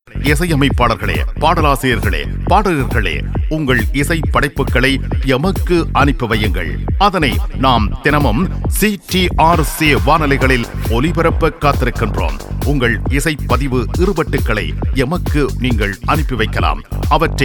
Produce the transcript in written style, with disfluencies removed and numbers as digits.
இசையமைப்பாளர்களே, பாடலாசிரியர்களே, பாடகர்களே, உங்கள் இசை படைப்புகளை எமக்கு அனுப்பி வையுங்கள். அதனை நாம் தினமும் CTRC வானொலிகளில் ஒலிபரப்ப காத்திருக்கின்றோம். உங்கள் இசை பதிவு இருவட்டுக்களை எமக்கு நீங்கள் அனுப்பி வைக்கலாம். அவற்றை